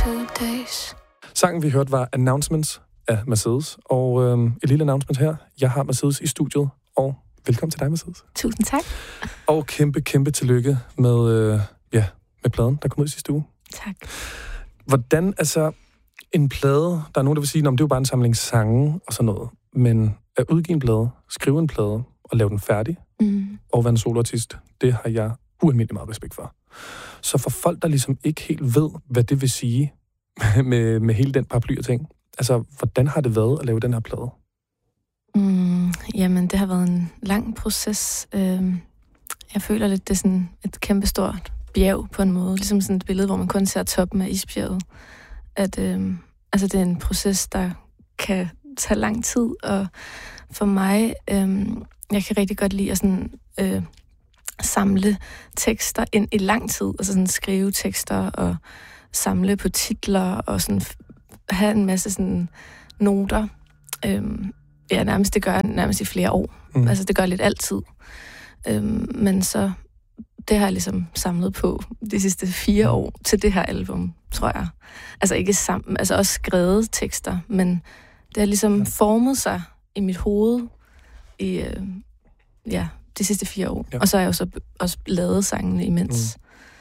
2 days. Sangen, vi hørte, var Announcements af Mercedes. Og et lille announcement her. Jeg har Mercedes i studiet, og velkommen til dig, Mercedes. Tusind tak. Og kæmpe tillykke med, med pladen, der kom ud i sidste uge. Tak. Hvordan, altså, en plade, der er nogen, der vil sige, at det er jo bare en samling sange og sådan noget, men at udgive en plade, skrive en plade og lave den færdig, og være en soloartist, det har jeg ualmindelig meget respekt for. Så for folk, der ligesom ikke helt ved, hvad det vil sige med hele den paraply og ting, altså, hvordan har det været at lave den her plade? Jamen, det har været en lang proces. Jeg føler lidt, det er sådan et kæmpestort bjerg på en måde. Ligesom sådan et billede, hvor man kun ser toppen af isbjerget. At det er en proces, der kan tage lang tid. Og for mig, jeg kan rigtig godt lide at sådan, samle tekster ind i lang tid. Altså sådan skrive tekster og samle på titler og sådan have en masse sådan noter. Det gør jeg nærmest i flere år. Altså, det gør jeg lidt altid. Men så, det har jeg ligesom samlet på de sidste 4 år til det her album, tror jeg. Altså ikke sammen, altså også skrevet tekster, men det har ligesom formet sig i mit hoved i, de sidste 4 år. Ja. Og så har jeg jo så også lavet sangene imens.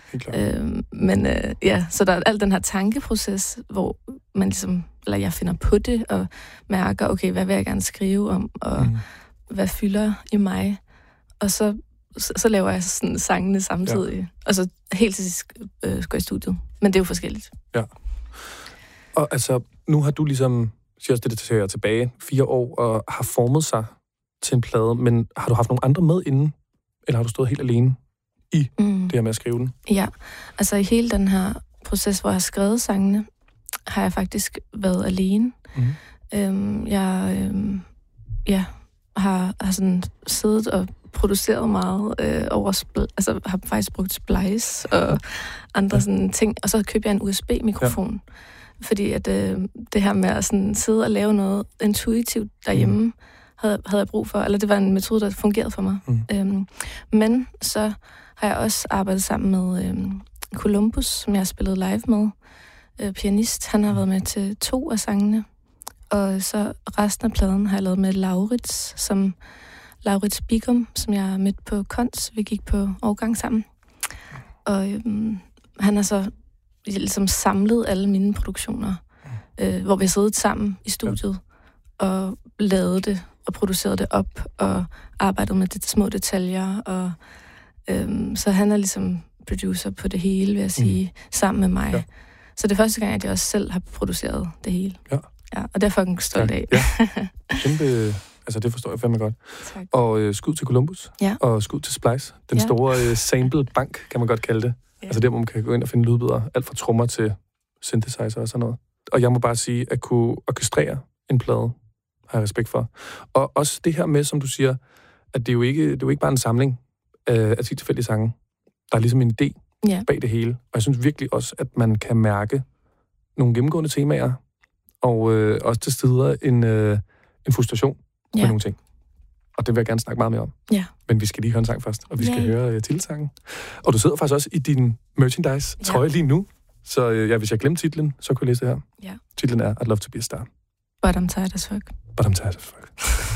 Så der er al den her tankeproces, hvor man ligesom, eller jeg finder på det, og mærker, okay, hvad vil jeg gerne skrive om, og hvad fylder i mig. Og så laver jeg sådan sangene samtidig. Ja. Og så helt til sidst går jeg i studiet. Men det er jo forskelligt. Ja. Og altså, nu har du ligesom, siger også det til tilbage, 4 år, og har formet sig til en plade, men har du haft nogle andre med inden? Eller har du stået helt alene i det her med at skrive den? Ja, altså i hele den her proces, hvor jeg har skrevet sangene, har jeg faktisk været alene. Jeg har sådan siddet og produceret meget har faktisk brugt Splice og andre sådan ting, og så købte jeg en USB-mikrofon. Ja. Fordi at det her med at sådan sidde og lave noget intuitivt derhjemme, havde jeg brug for, eller det var en metode, der fungerede for mig. Men så har jeg også arbejdet sammen med Columbus, som jeg har spillet live med. Pianist, han har været med til 2 af sangene. Og så resten af pladen har jeg lavet med Laurits Bigum, som jeg mødte på Kons. Vi gik på årgang sammen. Og han har så ligesom samlet alle mine produktioner, hvor vi har siddet sammen i studiet og lavet det og produceret det op og arbejdet med de små detaljer. Og, så han er ligesom producer på det hele, vil jeg sige, sammen med mig. Ja. Så det er første gang, at jeg også selv har produceret det hele. Ja. Ja, og det er fucking stolt af. Ja. Kæmpe, altså det forstår jeg fandme godt. Tak. Og skud til Columbus, og skud til Splice. Den store sample-bank, kan man godt kalde det. Ja. Altså der, hvor man kan gå ind og finde lydbidder. Alt fra trommer til synthesizer og sådan noget. Og jeg må bare sige, at kunne orkestrere en plade, har jeg respekt for. Og også det her med, som du siger, at det er jo ikke bare en samling af 10 tilfældige sange. Der er ligesom en idé bag det hele. Og jeg synes virkelig også, at man kan mærke nogle gennemgående temaer, og også til steder en frustration med nogle ting. Og det vil jeg gerne snakke meget mere om. Ja. Men vi skal lige høre en sang først, og vi skal høre titelsangen. Og du sidder faktisk også i din merchandise-trøje lige nu. Så hvis jeg glemte titlen, så kunne jeg læse det her. Ja. Titlen er I'd Love to Be a Star. But I'm tired as fuck. But I'm tired as fuck.